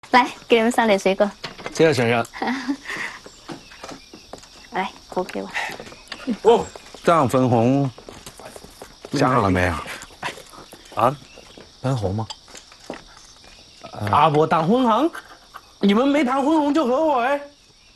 来，给你们上点水果。 谢谢婶婶。 来，果给我。 哦，这样分红加了没有？ 啊，分红吗？ 阿伯谈分红，你们没谈分红就和我哎。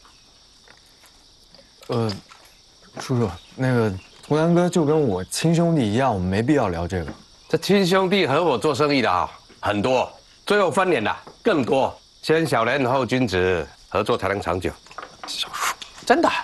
叔叔，那个图南哥就跟我亲兄弟一样，我们没必要聊这个。 这亲兄弟合伙做生意的啊，很多，最后翻脸的更多。先小人后君子，合作才能长久。 小叔， 真的。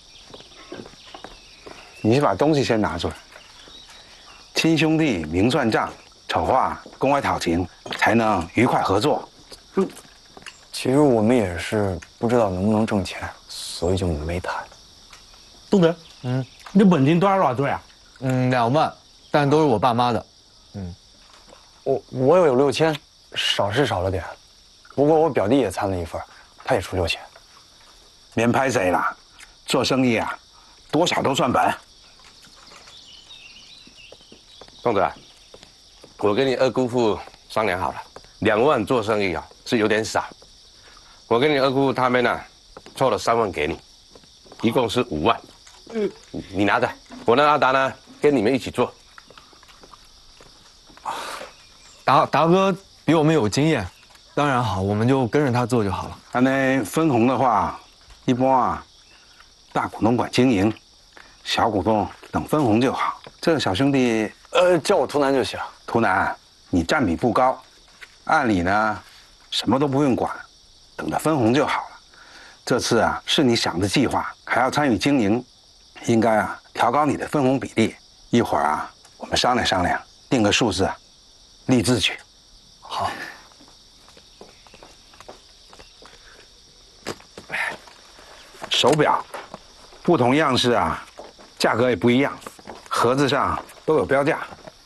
你把东西先拿出来。亲兄弟明算账，丑话公开讨情，才能愉快合作。 其实我们也是不知道能不能挣钱，所以就没谈。 东子，你本金多少多少啊 ？2万，但都是我爸妈的。 我有6000，少是少了点，不过我表弟也参了一份，他也出6000。 免拍谁啦？做生意啊，多少都算本。 东子，我跟你二姑父商量好了，2万做生意啊是有点少，我跟你二姑父他们呢，凑了3万给你，一共是5万。你拿着，我让阿达呢跟你们一起做。 达哥比我们有经验，当然好，我们就跟着他做就好了。 那分红的话，一般啊，大股东管经营，小股东等分红就好。这个小兄弟， 叫我图南就行。 图南，你占比不高，按理呢，什么都不用管，等着分红就好了。这次啊，是你想的计划，还要参与经营，应该啊调高你的分红比例。一会儿啊，我们商量商量，定个数字，立字去。 好。 手表，不同样式啊，价格也不一样，盒子上都有标价。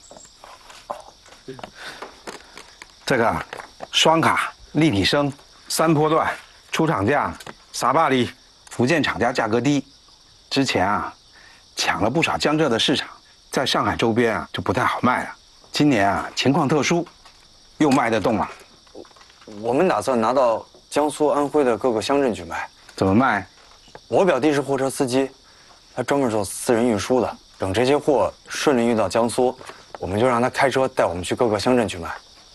这个双卡立体声3波段，出厂价300里，福建厂家价格低。之前啊，抢了不少江浙的市场，在上海周边啊就不太好卖了。今年啊情况特殊，又卖得动了。 我们打算拿到江苏、安徽的各个乡镇去卖。 怎么卖？ 我表弟是货车司机，他专门做私人运输的。等这些货顺利运到江苏，我们就让他开车带我们去各个乡镇去卖。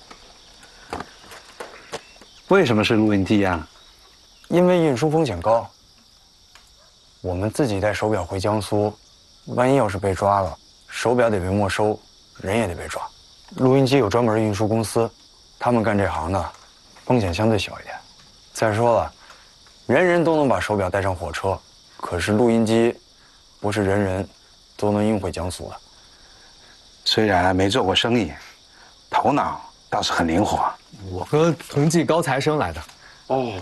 为什么是录音机啊？ 因为运输风险高。我们自己带手表回江苏，万一要是被抓了，手表得被没收，人也得被抓。录音机有专门的运输公司，他们干这行的，风险相对小一点。再说了，人人都能把手表带上火车，可是录音机不是人人都能运回江苏的。 虽然没做过生意，头脑倒是很灵活。 我和同济高材生来的。 哦。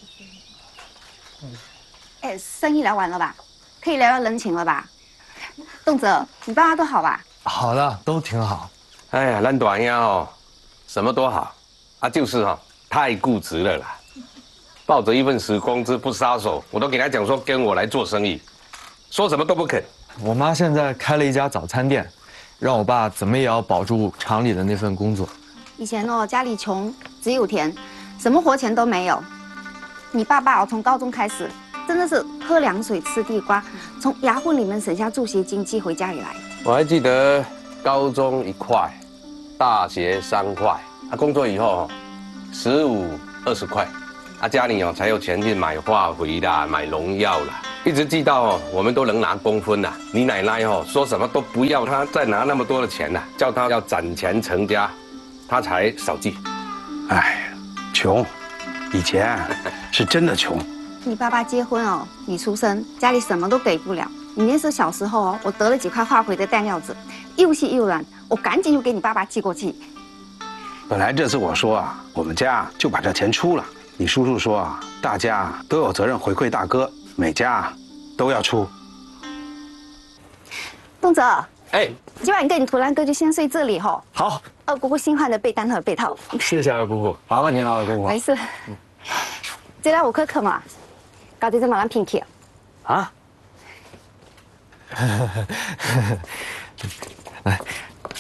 哎，生意聊完了吧？可以聊聊人情了吧？动子，你爸妈都好吧？ 好的，都挺好。 哎呀，咱短呀哦，什么都好，啊就是哈、太固执了啦。抱着一份死工资不撒手，我都给他讲说跟我来做生意，说什么都不肯。 我妈现在开了一家早餐店，让我爸怎么也要保住厂里的那份工作。 以前哦，家里穷，只有田，什么活钱都没有。你爸爸哦，从高中开始，真的是喝凉水吃地瓜，从牙缝里面省下助学金寄回家里来。 我还记得高中1块，大学3块，啊，工作以后15、20块，啊，家里才有钱去买化肥啦，买农药啦，一直记到我们都能拿公分啦。你奶奶说什么都不要他再拿那么多的钱啦，叫他要攒钱成家，他才少记。 哎，穷，以前是真的穷。 你爸爸结婚哦，你出生，家里什么都给不了。你那时候小时候哦，我得了几块化肥的弹药子，又细又软，我赶紧就给你爸爸寄过去。 本来这次我说啊，我们家就把这钱出了。你叔叔说啊，大家都有责任回馈大哥，每家都要出。 动子， 哎， 今晚你跟你图兰哥就先睡这里吼。 好， 二姑姑新换的被单和被套。 谢谢二姑姑。 麻烦您了，二姑姑。 没事。这来我可可嘛，搞这马上拼起。 啊？ 来，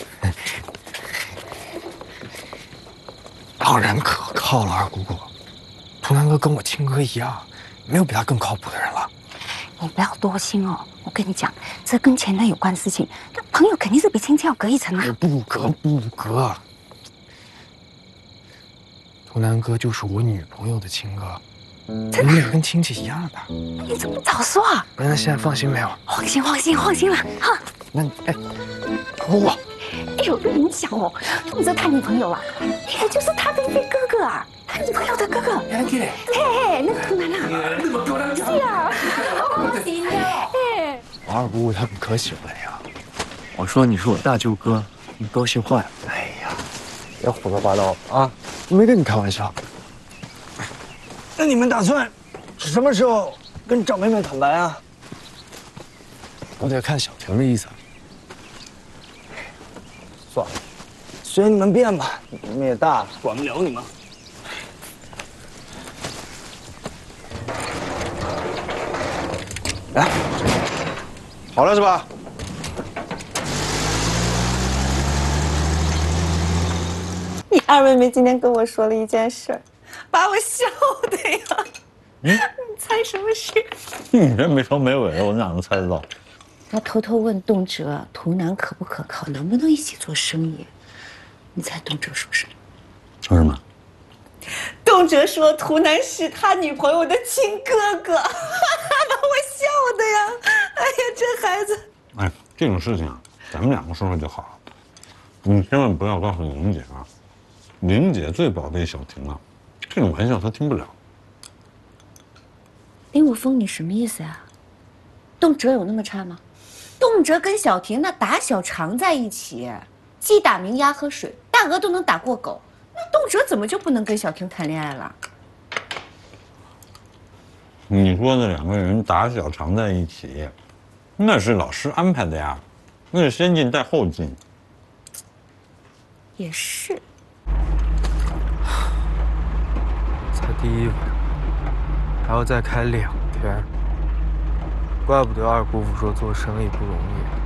当然可靠了，二姑姑。 图南哥跟我亲哥一样，没有比他更靠谱的人了。 你不要多心哦，我跟你讲，这跟前任有关事情，那朋友肯定是比亲戚要隔一层啊。 不隔。图南哥就是我女朋友的亲哥，我们俩跟亲戚一样的。 你怎么不早说啊？ 那现在放心没有？ 放心了哈。 那哎，我。 哎呦，跟你讲哦，动辄他女朋友啊，那个就是他的一位哥哥啊，他女朋友的哥哥。嘿，那个图南啊，那么漂亮。是啊，好行的。哎， 我二姑姑他们可喜欢你了。我说你是我大舅哥，你高兴坏了。哎呀，别胡说八道啊！我没跟你开玩笑。 那你们打算什么时候跟赵妹妹坦白啊？ 我得看小婷的意思。 算了，随你们便吧，你们也大了，管不了你们。 来，好了是吧？ 你二妹妹今天跟我说了一件事儿，把我笑的呀。你猜什么事？ 你这没头没尾的，我哪能猜得到？ 他偷偷问动辄图南可不可靠，能不能一起做生意？你猜动辄说什么？ 说什么？ 动辄说图南是他女朋友的亲哥哥，把我笑的呀！哎呀，这孩子！ 哎，这种事情啊，咱们两个说说就好了。你千万不要告诉玲姐啊，玲姐最宝贝小婷啊，这种玩笑她听不了。 林武峰，你什么意思啊？动辄有那么差吗？动辄跟小婷那打小常在一起，鸡打鸣鸭喝水，大鹅都能打过狗，那动辄怎么就不能跟小婷谈恋爱了？ 你说的两个人打小常在一起，那是老师安排的呀，那是先进带后进。 也是。 才第一晚，还要再开2天，怪不得二姑父说做生意不容易。